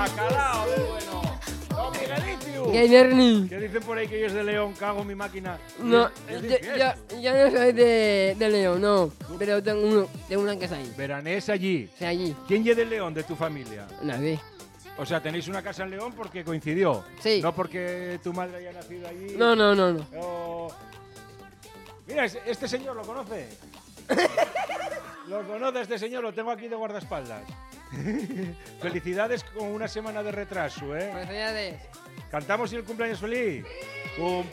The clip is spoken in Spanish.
Bacalao del bueno. ¡Don Miguelito! ¿Qué Bernie? ¿Qué dicen por ahí que yo es de León? Cago en mi máquina. No, Es de yo fiesta. no soy de León, no. Pero tengo una casa ahí. Veranés allí. O sea, allí. ¿Quién lleva de León de tu familia? Nadie. O sea, tenéis una casa en León porque coincidió. Sí. No porque tu madre haya nacido allí. No. Mira, este señor lo conoce. Lo conoce este señor, lo tengo aquí de guardaespaldas. Felicidades con una semana de retraso, ¿eh? Felicidades. ¿Cantamos y el cumpleaños feliz?